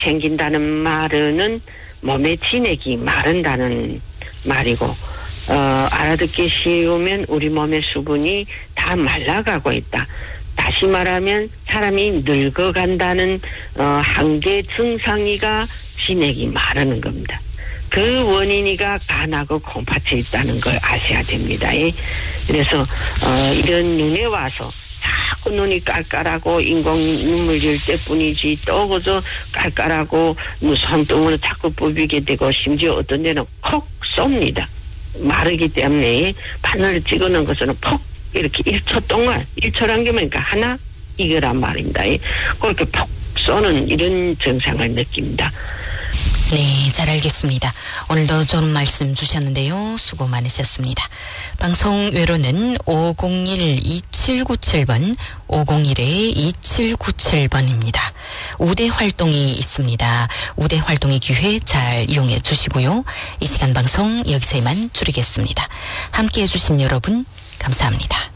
생긴다는 말은 몸의 진액이 마른다는 말이고, 알아듣기 쉬우면 우리 몸의 수분이 다 말라가고 있다. 다시 말하면 사람이 늙어간다는 한계 증상이가 진액이 마르는 겁니다. 그 원인이가 간하고 콩팥에 있다는 걸 아셔야 됩니다. 그래서 이런 눈에 와서 자꾸 눈이 깔깔하고 인공 눈물 질 때뿐이지 또 그저 깔깔하고 손등으로 자꾸 부비게 되고 심지어 어떤 데는 콕 쏩니다. 마르기 때문에 바늘을 찍어놓은 것은 폭 이렇게 1초 동안 1초란 게 뭐니까 하나 이거란 말입니다. 그렇게 폭 쏘는 이런 증상을 느낍니다. 네, 잘 알겠습니다. 오늘도 좋은 말씀 주셨는데요. 수고 많으셨습니다. 방송 외로는 501-2797번, 501-2797번입니다. 우대 활동이 있습니다. 우대 활동의 기회 잘 이용해 주시고요. 이 시간 방송 여기서 이만 줄이겠습니다. 함께해 주신 여러분 감사합니다.